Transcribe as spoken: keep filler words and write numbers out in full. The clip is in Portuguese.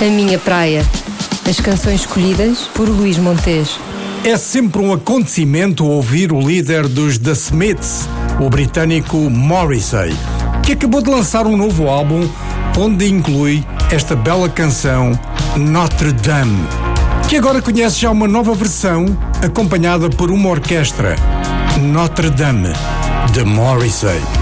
A minha praia. As canções escolhidas por Luís Montes. É sempre um acontecimento ouvir o líder dos The Smiths, o britânico Morrissey, que acabou de lançar um novo álbum onde inclui esta bela canção Notre Dame, que agora conhece já uma nova versão acompanhada por uma orquestra, Notre Dame, de Morrissey.